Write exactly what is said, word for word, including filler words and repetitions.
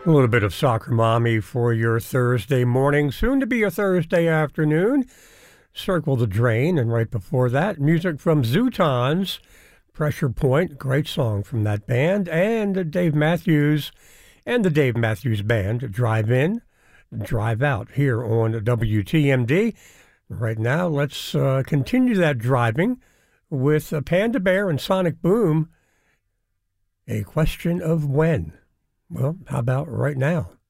A little bit of Soccer Mommy for your Thursday morning, soon to be a Thursday afternoon. Circle the Drain, and right before that, music from Zootons, Pressure Point, great song from that band, and Dave Matthews and the Dave Matthews Band, Drive In, Drive Out, here on W T M D. Right now, let's uh, continue that driving with uh, Panda Bear and Sonic Boom, A Question of When. Well, how about right now?